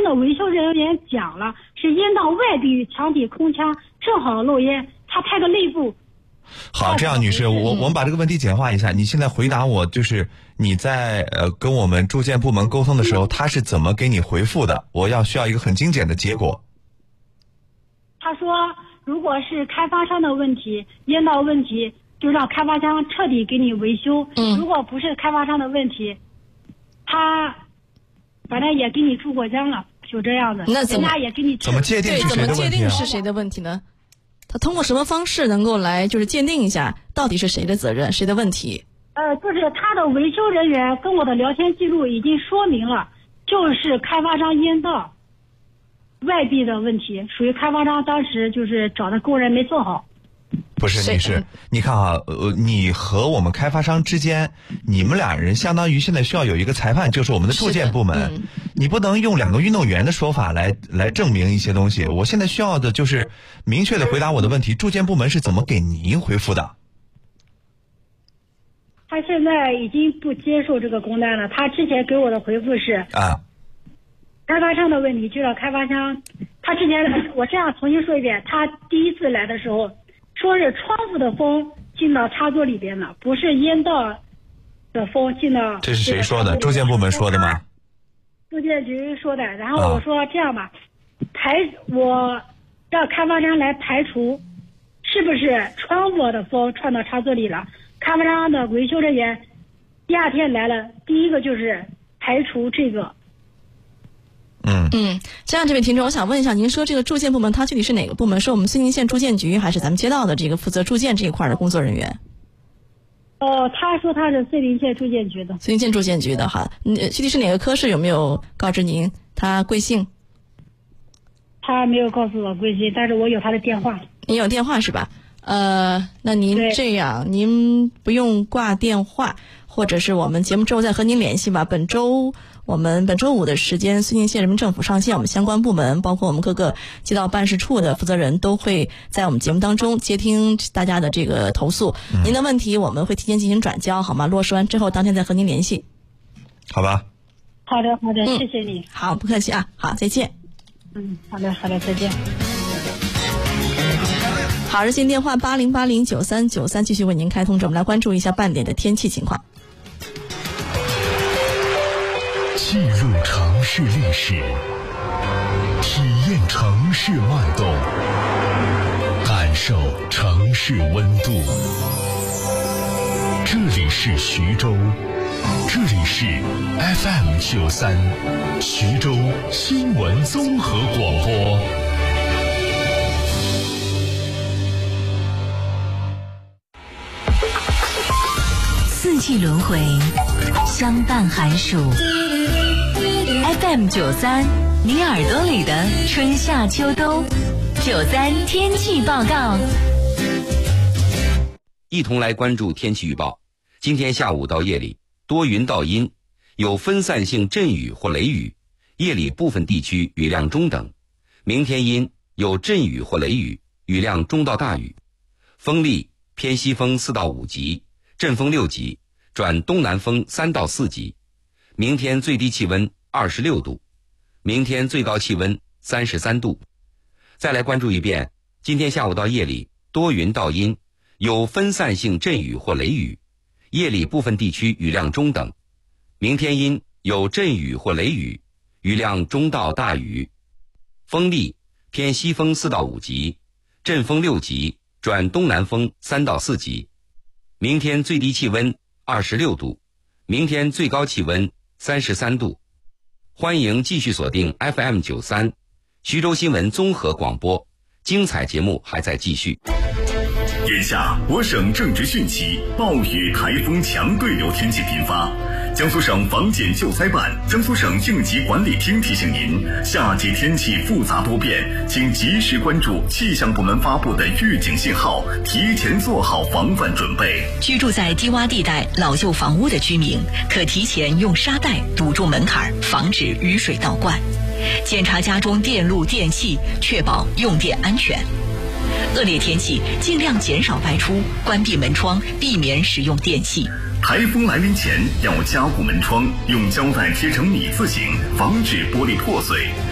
的维修人员讲了，是烟道外壁墙体空腔正好漏烟，他拍个内部。 好，这样女士，我们把这个问题简化一下，你现在回答我，就是你在跟我们住建部门沟通的时候，他是怎么给你回复的？我需要一个很精简的结果。 他说，如果是开发商的问题，烟道问题，就让开发商彻底给你维修。如果不是开发商的问题，他反正也给你注过浆了，就这样子。 那人家也给你怎么界定是谁的问题？ 怎么界定是谁的问题呢？他通过什么方式能够来就是鉴定一下到底是谁的责任，谁的问题？ 就是他的维修人员跟我的聊天记录已经说明了，就是开发商烟道外壁的问题，属于开发商当时就是找的工人没做好。 不是女士，你看啊，你和我们开发商之间，你们俩人相当于现在需要有一个裁判，就是我们的住建部门。你不能用两个运动员的说法来证明一些东西。我现在需要的就是明确的回答我的问题，住建部门是怎么给您回复的？ 他现在已经不接受这个工单了。他之前给我的回复是开发商的问题就让开发商。他之前我这样重新说一遍，他第一次来的时候说是窗户的风进到插座里边了，不是烟道的风进到。 这是谁说的？住建部门说的吗？ 住建局说的。然后我说这样吧，我让开发商来排除是不是窗户的风串到插座里了。开发商的维修人员第二天来了，第一个就是排除这个。 这样，这位听众，我想问一下，您说这个住建部门，它具体是哪个部门？是我们绥宁县住建局，还是咱们街道的这个负责住建这一块的工作人员？ 他说他是绥宁县住建局的。 绥宁县住建局的哈，具体是哪个科室？有没有告知您？他贵姓？ 他没有告诉我贵姓，但是我有他的电话。 您有电话是吧？那您这样，您不用挂电话，或者是我们节目之后再和您联系吧。我们本周五的时间，绥宁县人民政府上线，我们相关部门，包括我们各个街道办事处的负责人，都会在我们节目当中接听大家的这个投诉。您的问题我们会提前进行转交，好吗？落实完之后，当天再和您联系。 好吧。 好的，谢谢你。 好，不客气啊。好，再见。 好的，再见。 好，热线电话80809393继续为您开通着，我们来关注一下半点的天气情况。 记录城市历史，体验城市脉动，感受城市温度。这里是徐州，这里是 FM93 徐州新闻综合广播。 四季轮回，相伴寒暑。FM93，你耳朵里的春夏秋冬。93天气报告。 一同来关注天气预报。今天下午到夜里，多云到阴，有分散性阵雨或雷雨，夜里部分地区雨量中等。明天阴，有阵雨或雷雨，雨量中到大雨。风力偏西风4到5级，阵风6级，转东南风3到4级。明天最低气温26度，明天最高气温33度。再来关注一遍，今天下午到夜里，多云到阴，有分散性阵雨或雷雨，夜里部分地区雨量中等。明天阴，有阵雨或雷雨，雨量中到大雨。风力偏西风4到5级，阵风6级，转东南风3到4级。明天最低气温26度，明天最高气温33度。欢迎继续锁定 FM93 徐州新闻综合广播，精彩节目还在继续。 眼下我省正值汛期，暴雨、台风强对流天气频发。江苏省防检救灾办、江苏省应急管理厅提醒您，夏季天气复杂多变，请及时关注气象部门发布的预警信号，提前做好防范准备。 居住在低洼地带、老旧房屋的居民，可提前用沙袋堵住门槛，防止雨水倒灌。检查家中电路电器，确保用电安全。恶劣天气，尽量减少外出，关闭门窗，避免使用电器。 台风来临前要加固门窗，用胶带贴成米字形，防止玻璃破碎。